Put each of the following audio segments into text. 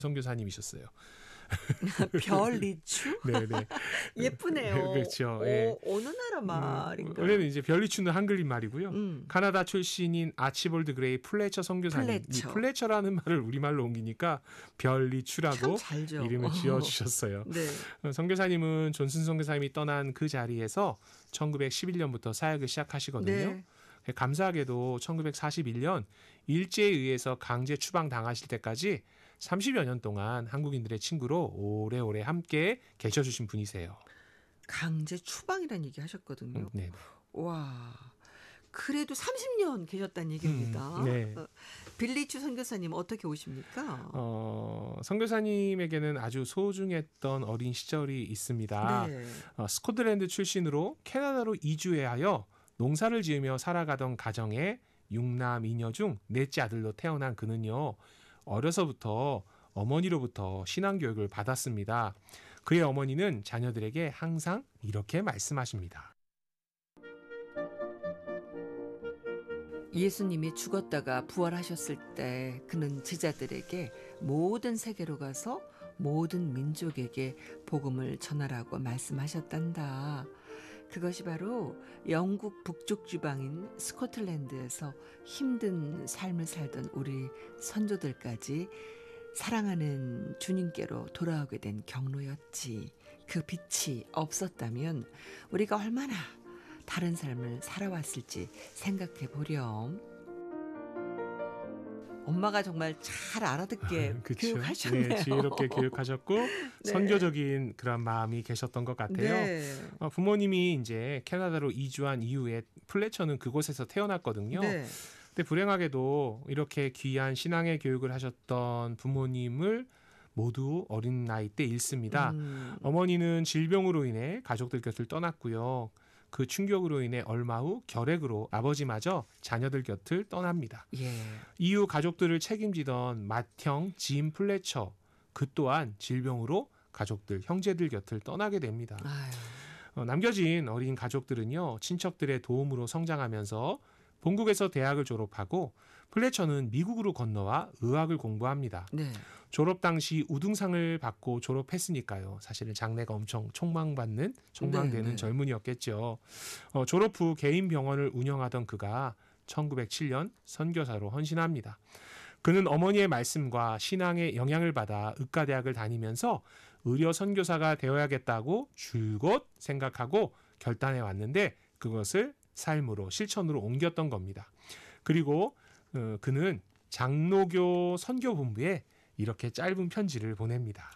선교사님이셨어요. 별리추? 네네. 예쁘네요. 그렇죠. 예. 어느 나라 말인가요? 원래는 이제 별리추는 한글린 말이고요. 카나다 출신인 아치볼드 그레이 플래처 선교사님. 이 플래처라는 말을 우리말로 옮기니까 별리추라고 이름을 지어주셨어요. 네. 선교사님은 존슨 선교사님이 떠난 그 자리에서 1911년부터 사역을 시작하시거든요. 네. 감사하게도 1941년 일제에 의해서 강제 추방당하실 때까지 30여 년 동안 한국인들의 친구로 오래오래 함께 계셔주신 분이세요. 강제 추방이라는 얘기 하셨거든요. 네. 와, 그래도 30년 계셨다는 얘기입니다. 네. 빌리추 선교사님 어떻게 오십니까? 선교사님에게는 아주 소중했던 어린 시절이 있습니다. 네. 스코틀랜드 출신으로 캐나다로 이주해야 하여 농사를 지으며 살아가던 가정에 6남 2녀 중 넷째 아들로 태어난 그는요. 어려서부터 어머니로부터 신앙교육을 받았습니다. 그의 어머니는 자녀들에게 항상 이렇게 말씀하십니다. 예수님이 죽었다가 부활하셨을 때 그는 제자들에게 모든 세계로 가서 모든 민족에게 복음을 전하라고 말씀하셨단다. 그것이 바로 영국 북쪽 지방인 스코틀랜드에서 힘든 삶을 살던 우리 선조들까지 사랑하는 주님께로 돌아오게 된 경로였지. 그 빛이 없었다면 우리가 얼마나 다른 삶을 살아왔을지 생각해 보렴. 엄마가 정말 잘 알아듣게 교육하셨네요. 네, 지혜롭게 교육하셨고 네. 선교적인 그런 마음이 계셨던 것 같아요. 네. 부모님이 이제 캐나다로 이주한 이후에 플래처는 그곳에서 태어났거든요. 네. 근데 불행하게도 이렇게 귀한 신앙의 교육을 하셨던 부모님을 모두 어린 나이 때 잃습니다. 어머니는 질병으로 인해 가족들 곁을 떠났고요. 그 충격으로 인해 얼마 후 결핵으로 아버지마저 자녀들 곁을 떠납니다. 예. 이후 가족들을 책임지던 맏형 짐 플래처, 그 또한 질병으로 가족들, 형제들 곁을 떠나게 됩니다. 남겨진 어린 가족들은요, 친척들의 도움으로 성장하면서 본국에서 대학을 졸업하고 플래처는 미국으로 건너와 의학을 공부합니다. 네. 졸업 당시 우등상을 받고 졸업했으니까요. 사실은 장래가 엄청 촉망되는 네. 젊은이였겠죠. 졸업 후 개인 병원을 운영하던 그가 1907년 선교사로 헌신합니다. 그는 어머니의 말씀과 신앙의 영향을 받아 의과대학을 다니면서 의료 선교사가 되어야겠다고 줄곧 생각하고 결단해 왔는데 그것을 삶으로 실천으로 옮겼던 겁니다. 그리고 그는 장로교 선교본부에 이렇게 짧은 편지를 보냅니다.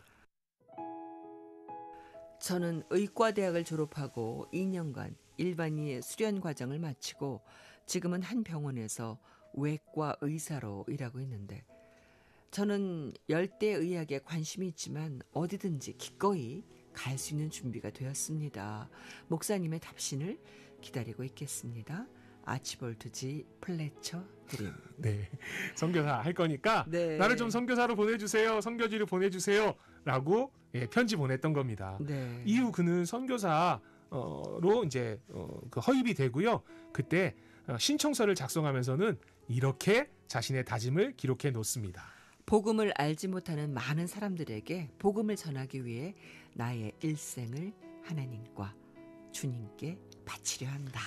저는 의과대학을 졸업하고 2년간 일반의 수련 과정을 마치고 지금은 한 병원에서 외과 의사로 일하고 있는데 저는 열대의학에 관심이 있지만 어디든지 기꺼이 갈 수 있는 준비가 되었습니다. 목사님의 답신을 기다리고 있겠습니다. 아치볼드 G 플래처 드림. 네, 선교사 할 거니까 네. 나를 좀 선교사로 보내주세요. 선교지로 보내주세요. 라고 편지 보냈던 겁니다. 네. 이후 그는 선교사로 이제 그 허입이 되고요. 그때 신청서를 작성하면서는 이렇게 자신의 다짐을 기록해 놓습니다. 복음을 알지 못하는 많은 사람들에게 복음을 전하기 위해 나의 일생을 하나님과 주님께 바치려 한다.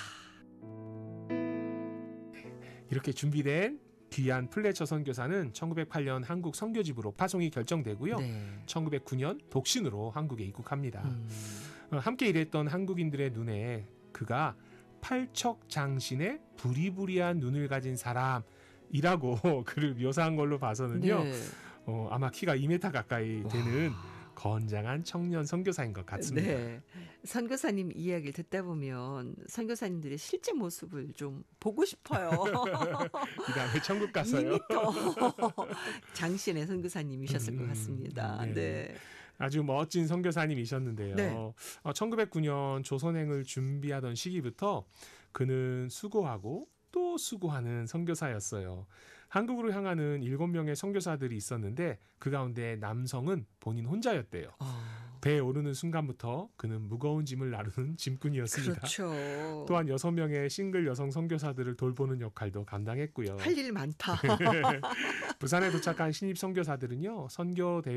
이렇게 준비된 귀한 플래처 선교사는 1908년 한국 선교집으로 파송이 결정되고요. 네. 1909년 독신으로 한국에 입국합니다. 함께 일했던 한국인들의 눈에 그가 팔척장신의 부리부리한 눈을 가진 사람이라고 그를 묘사한 걸로 봐서는요. 네. 아마 키가 2m 가까이 되는 건장한 청년 선교사인 것 같습니다. 네. 선교사님 이야기를 듣다 보면 선교사님들의 실제 모습을 좀 보고 싶어요. 그 다음에 천국 가서요. 2m 장신의 선교사님이셨을 것 같습니다. 네. 네. 아주 멋진 선교사님이셨는데요. 네. 1909년 조선행을 준비하던 시기부터 그는 수고하고 또 수고하는 선교사였어요. 한국으로 향하는 7명의 선교사들이 있었는데 그 가운데 남성은 본인 혼자였대요. 배에 오르는 순간부터 그는 무거운 짐을 나르는 짐꾼이었습니다. 그렇죠. 또한 6명의 싱글 여성 선교사들을 돌보는 역할도 감당했고요. 할 일 많다. 부산에 도착한 신입 선교사들은요, 선교